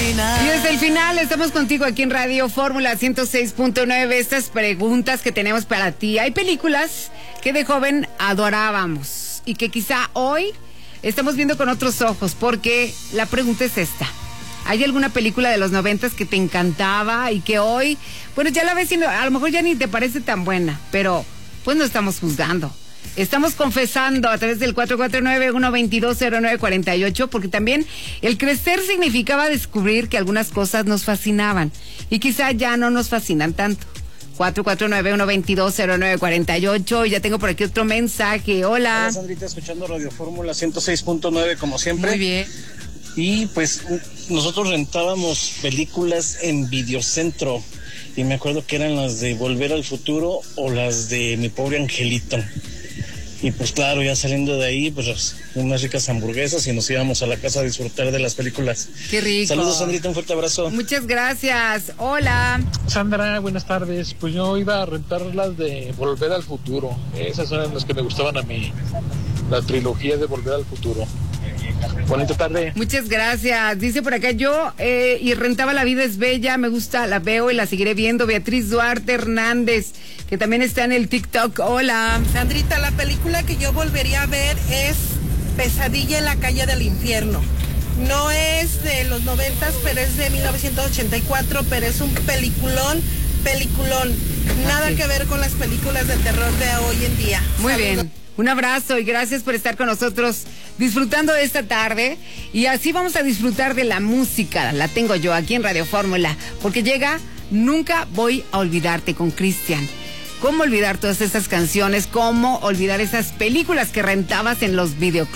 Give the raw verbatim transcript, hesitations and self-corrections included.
final. Y desde el final estamos contigo aquí en Radio Fórmula ciento seis punto nueve. Estas preguntas que tenemos para ti. Hay películas que de joven adorábamos y que quizá hoy estamos viendo con otros ojos, porque la pregunta es esta. ¿Hay alguna película de los noventas que te encantaba y que hoy, bueno, ya la ves y a lo mejor ya ni te parece tan buena, pero pues no estamos juzgando? Estamos confesando a través del cuatro cuatro nueve, uno dos dos, cero nueve cuatro ocho, porque también el crecer significaba descubrir que algunas cosas nos fascinaban y quizá ya no nos fascinan tanto. cuatro cuatro nueve, uno dos dos, cero nueve cuatro ocho. Ya tengo por aquí otro mensaje. Hola. Hola, Sandrita, escuchando Radio Fórmula ciento seis punto nueve como siempre. Muy bien. Y pues nosotros rentábamos películas en Videocentro y me acuerdo que eran las de Volver al Futuro o las de Mi Pobre Angelito. Y pues claro, ya saliendo de ahí, pues unas ricas hamburguesas y nos íbamos a la casa a disfrutar de las películas. Qué rico. Saludos, Sandrita, un fuerte abrazo. Muchas gracias. Hola. Sandra, buenas tardes. Pues yo iba a rentar las de Volver al Futuro. Esas eran las que me gustaban a mí. La trilogía de Volver al Futuro. Bonita tarde. Muchas gracias. Dice por acá, yo eh, y rentaba La Vida es Bella, me gusta, la veo y la seguiré viendo. Beatriz Duarte Hernández, que también está en el TikTok. Hola. Sandrita, la película que yo volvería a ver es Pesadilla en la calle del infierno. No es de los noventas, pero es de mil novecientos ochenta y cuatro, pero es un peliculón, peliculón. Nada que ver con las películas de terror de hoy en día. Muy Saludos. bien. Un abrazo y gracias por estar con nosotros disfrutando de esta tarde. Y así vamos a disfrutar de la música. La tengo yo aquí en Radio Fórmula, porque llega Nunca Voy a Olvidarte con Cristian. ¿Cómo olvidar todas esas canciones? ¿Cómo olvidar esas películas que rentabas en los videoclubs?